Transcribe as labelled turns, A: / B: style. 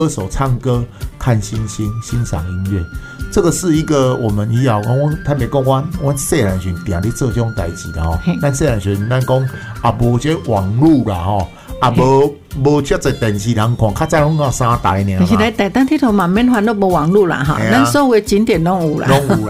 A: 歌手唱歌、看星星、欣赏音乐。这个是一个我们以后坦白讲，我细汉时定咧做这种代志啦吼。咱细汉时咱讲也无这网络啦吼，也无遮侪电视人看，较早拢到3台尔。
B: 但是来台东佚佗嘛免烦恼无网络啦哈，咱所有的景点拢有啦。